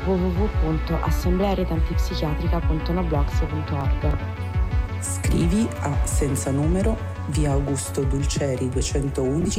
www.assemblearetantipsichiatrica.noblogs.org. Scrivi a senza numero, via Augusto Dulceri 211,